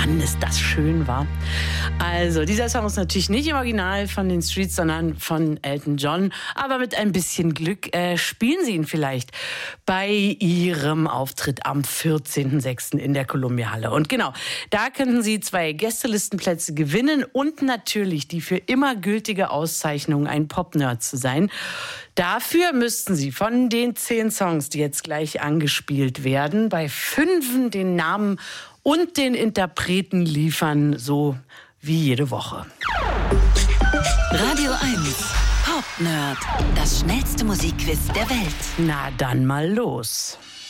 Mann, ist das schön, wa? Also, dieser Song ist natürlich nicht im Original von den Streets, sondern von Elton John. Aber mit ein bisschen Glück spielen sie ihn vielleicht bei ihrem Auftritt am 14.06. in der Columbia Halle. Und genau, da könnten Sie 2 Gästelistenplätze gewinnen und natürlich die für immer gültige Auszeichnung, ein Pop-Nerd zu sein. Dafür müssten Sie von den 10 Songs, die jetzt gleich angespielt werden, bei 5 den Namen und den Interpreten liefern, so wie jede Woche. Radio 1, Pop Nerd, das schnellste Musikquiz der Welt. Na dann mal los.